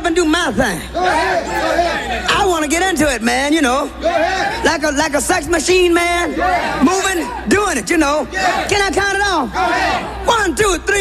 and do my thing. Go ahead. I want to get into it, man, you know. Go ahead. Like a sex machine, man. Moving, doing it, you know. Can I count it off? Go ahead. 1, 2, 3.